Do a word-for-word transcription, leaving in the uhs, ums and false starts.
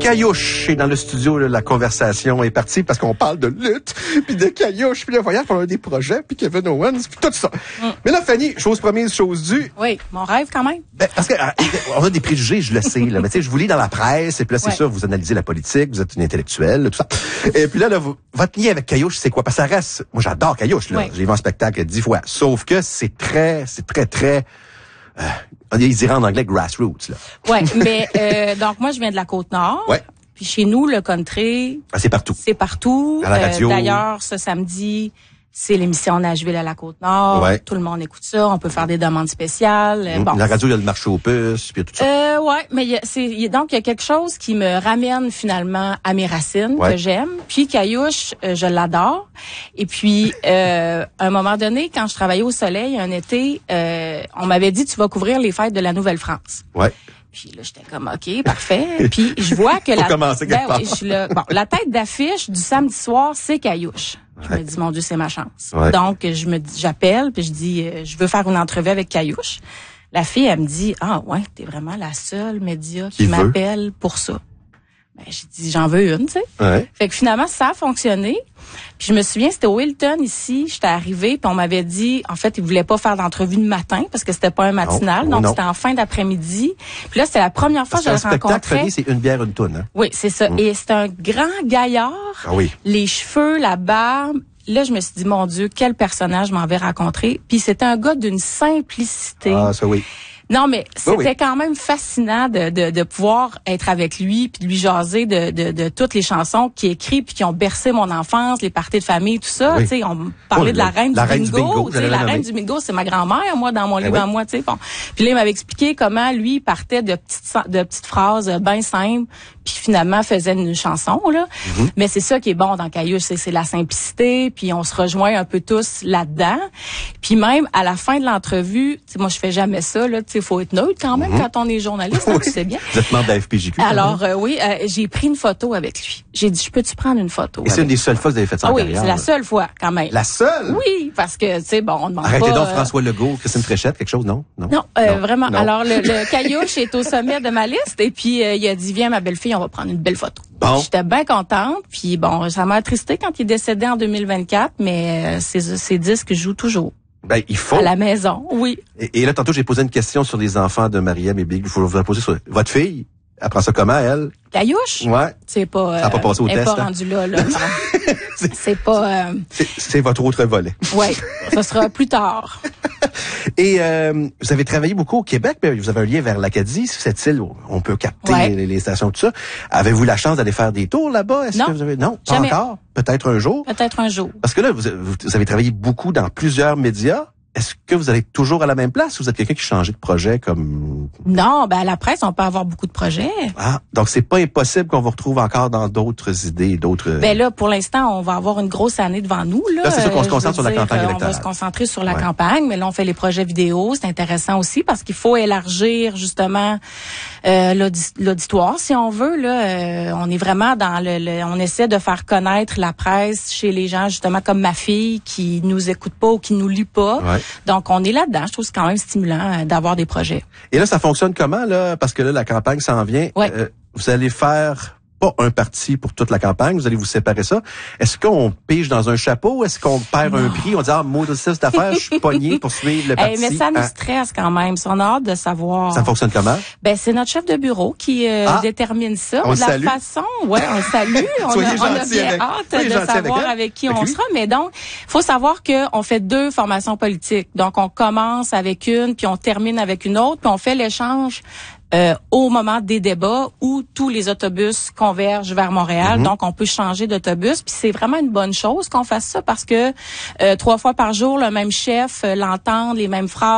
Caillouche est dans le studio, là, la conversation est partie parce qu'on parle de lutte, puis de Caillouche, puis le voyage, on a des projets, puis Kevin Owens, puis tout ça. Mm. Mais là, Fanny, chose promise, chose due. Oui, mon rêve quand même. Ben, parce que euh, on a des préjugés, je le sais, là. Mais tu sais, je vous lis dans la presse, et puis là, c'est ouais. sûr, vous analysez la politique, vous êtes une intellectuelle, tout ça. Et puis là, là vous, votre lien avec Caillouche, c'est quoi? Parce que ça reste, moi, j'adore Caillouche, là. Oui. J'ai vu en spectacle dix fois. Sauf que c'est très, c'est très, très, euh, ils diraient en anglais grassroots, là. Ouais, mais euh, donc moi je viens de la Côte-Nord. Ouais. Puis chez nous le country, ah, c'est partout. C'est partout. À la radio. Euh, d'ailleurs, ce samedi, c'est l'émission Nashville à la Côte-Nord. Ouais. Tout le monde écoute ça. On peut faire des demandes spéciales. Mmh. Bon. La radio, il y a le marché aux puces, puis tout ça. Euh, ouais, mais y a, c'est y a, donc il y a quelque chose qui me ramène finalement à mes racines ouais. que j'aime. Puis Caillouche, euh, je l'adore. Et puis euh, à un moment donné, quand je travaillais au Soleil un été, euh, on m'avait dit tu vas couvrir les fêtes de la Nouvelle-France. Ouais. Puis là, j'étais comme, OK, parfait. Puis je vois que la, ben, oui, je suis là, bon, la tête d'affiche du samedi soir, c'est Caillouche. Je ouais. me dis, mon Dieu, c'est ma chance. Ouais. Donc, je me dis, j'appelle, puis je dis, euh, je veux faire une entrevue avec Caillouche. La fille, elle me dit, ah ouais, t'es vraiment la seule média qui, qui m'appelle pour ça. Ben, j'ai dit, j'en veux une, tu sais. Ouais. Fait que finalement, ça a fonctionné. Puis je me souviens, c'était au Hilton ici, j'étais arrivée, puis on m'avait dit, en fait, ils voulaient pas faire d'entrevue le matin parce que c'était pas un matinal, non, donc non. C'était en fin d'après-midi. Puis là, c'était la première fois parce que je le rencontrais. Fanny, c'est une bière, une toune, hein? Oui, c'est ça. Mmh. Et c'était un grand gaillard, ah oui. les cheveux, la barbe. Là, je me suis dit, mon Dieu, quel personnage m'en vais rencontrer. Puis c'était un gars d'une simplicité. Ah, ça oui. Non, mais c'était oui, oui. quand même fascinant de, de, de pouvoir être avec lui puis de lui jaser de, de, de toutes les chansons qu'il écrit puis qui ont bercé mon enfance, les parties de famille, tout ça. Oui. Tu sais, on parlait oh, de la reine la du reine bingo. bingo Tu sais, la reine du bingo, c'est ma grand-mère, moi, dans mon livre oui. à moi, tu sais. Bon. Puis là, il m'avait expliqué comment lui il partait de petites de petites phrases bien simples puis finalement faisait une chanson là. Mm-hmm. Mais c'est ça qui est bon dans Caillouche, c'est, c'est la simplicité puis on se rejoint un peu tous là-dedans. Puis même à la fin de l'entrevue, tu sais, moi je fais jamais ça là, tu sais, faut être neutre quand même mm-hmm. quand on est journaliste, oui. tu sais bien. Vous êtes membre de la F P J Q. Alors euh, oui, euh, j'ai pris une photo avec lui. J'ai dit, je peux-tu prendre une photo? Et c'est une des seules fois que vous avez fait ça ah en oui, carrière. C'est la seule fois quand même. La seule? Oui, parce que tu sais bon, on demande Arrêtez pas. donc euh... François Legault, Christine Fréchette, quelque chose non? Non, non, euh, non. vraiment. Non. Alors le, le Caillouche est au sommet de ma liste et puis euh, il a dit viens ma belle-fille, on va prendre une belle photo. Bon. J'étais bien contente, puis bon, ça m'a attristé quand il est décédé en deux mille vingt-quatre, mais euh, ses, ses disques jouent toujours. Ben, il faut. À la maison, oui. Et, et là, tantôt, j'ai posé une question sur les enfants de Mariam et Big. Il faut vous la poser sur votre fille. Elle prend ça comment, elle? Caillouche? Ouais. C'est pas, euh, ça n'a pas passé au elle test. Elle n'est pas rendue là, là. c'est, c'est pas, euh... c'est, c'est votre autre volet. Ouais. Ça sera plus tard. Et euh, vous avez travaillé beaucoup au Québec, mais vous avez un lien vers l'Acadie, cette île où on peut capter ouais. les, les stations, tout ça. Avez-vous la chance d'aller faire des tours là-bas? Est-ce non. que vous avez... Non, pas jamais. encore. Peut-être un jour. Peut-être un jour. Parce que là, vous, vous avez travaillé beaucoup dans plusieurs médias. Est-ce que vous allez toujours à la même place ou vous êtes quelqu'un qui change de projet comme... Non, ben à la presse, on peut avoir beaucoup de projets. Ah, donc c'est pas impossible qu'on vous retrouve encore dans d'autres idées, d'autres... Ben là, pour l'instant, on va avoir une grosse année devant nous. Là, là c'est sûr qu'on se concentre sur dire, la campagne électorale. On va se concentrer sur la ouais. campagne, mais là, on fait les projets vidéo. C'est intéressant aussi parce qu'il faut élargir justement euh, l'audi- l'auditoire, si on veut. Là, euh, on est vraiment dans le, le... On essaie de faire connaître la presse chez les gens, justement, comme ma fille, qui nous écoute pas ou qui nous lit pas. Ouais. Donc, on est là-dedans. Je trouve que c'est quand même stimulant euh, d'avoir des projets. Et là, ça fonctionne comment, là? Parce que là, la campagne s'en vient. Ouais. Euh, vous allez faire pas un parti pour toute la campagne, vous allez vous séparer ça. Est-ce qu'on pige dans un chapeau? Est-ce qu'on perd non. un prix? On dit, ah, moi, de cette affaire, je suis pogné pour suivre le parti. Hey, mais ça nous stresse quand même. Si on a hâte de savoir. Ça fonctionne comment? Ben, c'est notre chef de bureau qui euh, ah, détermine ça. On de la salue. façon, ouais, on le salue. on, a, on a bien avec, hâte de savoir avec, avec qui avec on lui. sera. Mais donc, faut savoir qu'on fait deux formations politiques. Donc, on commence avec une, puis on termine avec une autre, puis on fait l'échange Euh, au moment des débats où tous les autobus convergent vers Montréal. Mm-hmm. Donc, on peut changer d'autobus. Puis c'est vraiment une bonne chose qu'on fasse ça parce que euh, trois fois par jour, le même chef, euh, l'entendre, les mêmes phrases,